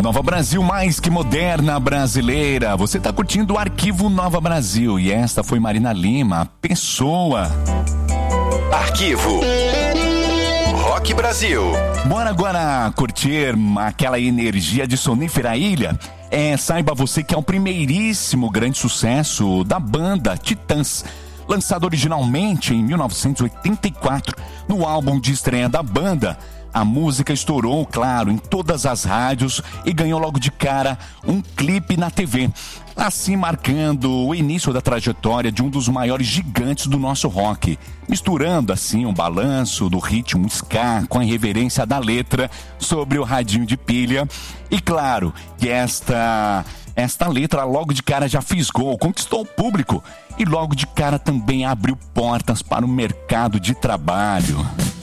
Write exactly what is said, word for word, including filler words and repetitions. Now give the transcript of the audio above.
Nova Brasil, mais que moderna brasileira. Você tá curtindo o Arquivo Nova Brasil. E esta foi Marina Lima, Pessoa. Arquivo Rock Brasil. Bora agora curtir aquela energia de Sonífera Ilha. É, saiba você que é o primeiríssimo grande sucesso da banda Titãs, lançado originalmente em mil novecentos e oitenta e quatro, no álbum de estreia da banda. A música estourou, claro, em todas as rádios e ganhou logo de cara um clipe na T V, assim marcando o início da trajetória de um dos maiores gigantes do nosso rock, misturando assim um balanço do ritmo ska com a irreverência da letra sobre o radinho de pilha. E claro que esta, esta letra logo de cara já fisgou, conquistou o público e logo de cara também abriu portas para o mercado de trabalho.